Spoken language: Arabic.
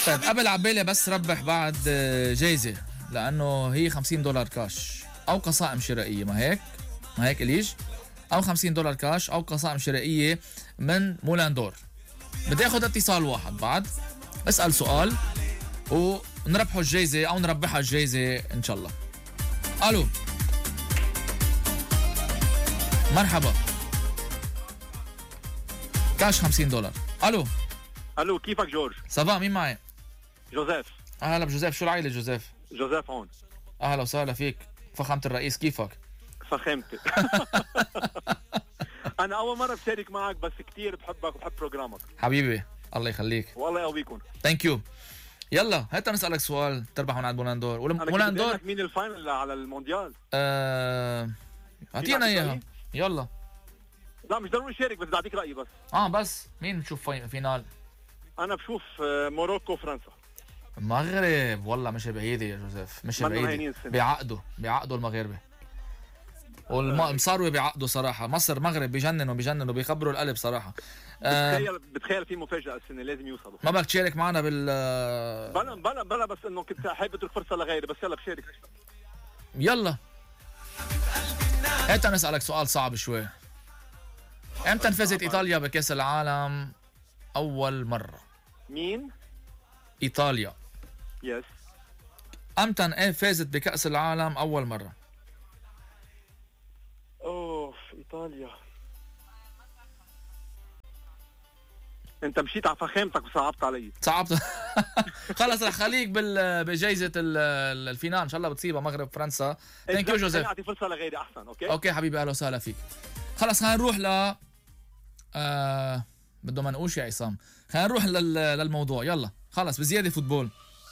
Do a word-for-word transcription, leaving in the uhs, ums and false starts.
طيب قبل عبالي بس ربح بعد جايزة، لأنه هي خمسين دولار كاش أو قصائم شرائية، ما هيك؟ ما هيك إليش؟ أو خمسين دولار كاش أو قصائم شرائية من مولان دور. بدي أخذ اتصال واحد بعد، اسأل سؤال ونربحوا الجايزة أو نربحها الجايزة إن شاء الله. ألو، مرحبا، كاش خمسين دولار. ألو الو، كيفك جورج؟ سافا، مين معي؟ جوزيف. أهلا بجوزيف، شو العائلة جوزيف؟ جوزيف هون. أهلا وسهلا فيك فخامة الرئيس، كيفك؟ فخامتي. أنا أول مرة بشارك معك، بس كتير بحبك وبحب بروجرامك حبيبي، الله يخليك، والله يقويكم. ثانك يو. يلا هات نسألك سؤال تربح من عند مولان ولا مولان دور؟ مين الفاينل على المونديال؟ آه... اعطينا اياها يلا. لا مش ضروري شارك، بس بدي اعطيك رأيي بس. اه بس مين بتشوف في... فينال؟ انا بشوف موروكو فرنسا. المغرب والله مش بعيدة يا جوزيف، مش بعيدة، بيعقدوا بيعقدوا المغاربة والمصاروي بيعقدوا صراحة. مصر مغرب بيجننوا بيجننوا بيخبروا القلب صراحة. آه بتخيل بتخيل في مفاجأة السنة لازم يوصلوا. ما بدك تشارك معنا بال بلا بلا بلا بس انه كنت حابب اترك فرصة لغيري، بس يلا بشارك. يلا هات نسألك سؤال صعب شوي. امتى فازت ايطاليا بكأس العالم اول مرة؟ مين؟ ايطاليا. يس. امتى فازت بكأس العالم اول مرة؟ اوف، ايطاليا. انت مشيت على فخامتك وصعبت علي. صعبت. خلص رح خليك بال بجائزة الفينال ان شاء الله بتصيبها مغرب فرنسا. ثانك يو جوزيف. اعطي فرصة لغيري احسن. اوكي اوكي حبيبي، اهلا وسهلا فيك. خلص خلينا نروح ل آه... بده منقوش يا عصام. خلينا نروح لل... للموضوع. يلا خلص بزيادة فوتبول.